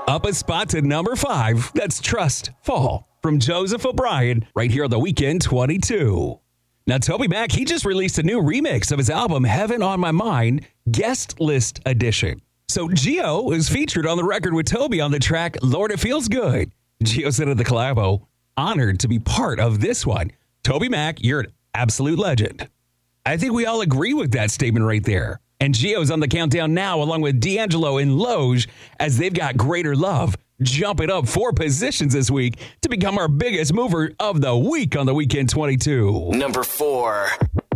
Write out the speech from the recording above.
Up a spot to number 5. That's Trust Fall from Joseph O'Brien right here on the Weekend 22. Now, Toby Mac, he just released a new remix of his album, Heaven on My Mind, Guest List Edition. So Gio is featured on the record with Toby on the track, Lord, It Feels Good. Gio said of the collabo, honored to be part of this one. Toby Mac, you're an absolute legend. I think we all agree with that statement right there. And Gio's on the countdown now, along with D'Angelo and Loge, as they've got Greater Love, jumping up 4 positions this week to become our biggest mover of the week on the Weekend 22. Number 4.